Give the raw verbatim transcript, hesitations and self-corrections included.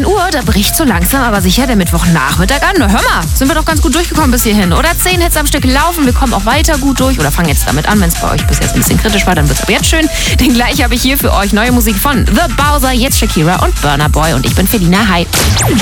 neunzehn Uhr, da bricht so langsam aber sicher der Mittwochnachmittag an. Na, hör mal, sind wir doch ganz gut durchgekommen bis hierhin. Oder zehn Hits am Stück laufen, wir kommen auch weiter gut durch. Oder fangen jetzt damit an, wenn es bei euch bis jetzt ein bisschen kritisch war, dann wird's ab jetzt schön. Denn gleich habe ich hier für euch neue Musik von The Bowser, jetzt Shakira und Burna Boy. Und ich bin Felina. Hi.